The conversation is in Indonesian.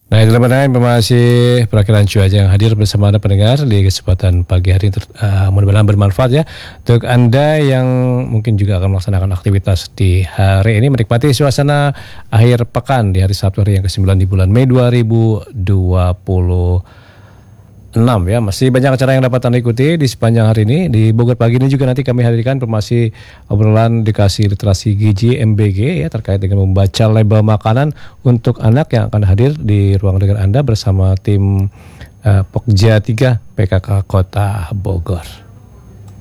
Nah, itulah mengenai informasi perakiraan cuaca yang hadir bersama Anda pendengar di kesempatan pagi hari mudah-mudahan bermanfaat ya untuk Anda yang mungkin juga akan melaksanakan aktivitas di hari ini, menikmati suasana akhir pekan di hari Sabtu hari yang ke-9 di bulan Mei 2026 ya. Masih banyak acara yang dapat Anda ikuti di sepanjang hari ini. Di Bogor pagi ini juga nanti kami hadirkan informasi obrolan dikasih literasi gizi MBG ya terkait dengan membaca label makanan untuk anak yang akan hadir di ruang dengar Anda bersama tim Pokja 3 PKK Kota Bogor.